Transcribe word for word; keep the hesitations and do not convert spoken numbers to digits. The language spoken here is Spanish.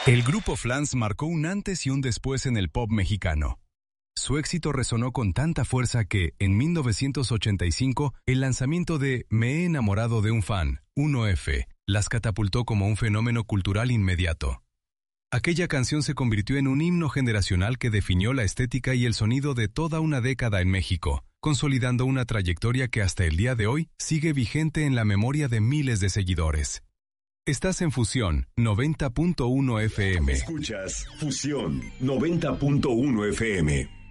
El grupo Flans marcó un antes y un después en el pop mexicano. Su éxito resonó con tanta fuerza que, en mil novecientos ochenta y cinco, el lanzamiento de Me he enamorado de un fan, uno efe, las catapultó como un fenómeno cultural inmediato. Aquella canción se convirtió en un himno generacional que definió la estética y el sonido de toda una década en México, consolidando una trayectoria que hasta el día de hoy sigue vigente en la memoria de miles de seguidores. Estás en Fusión noventa punto uno efe eme. Escuchas Fusión noventa punto uno efe eme.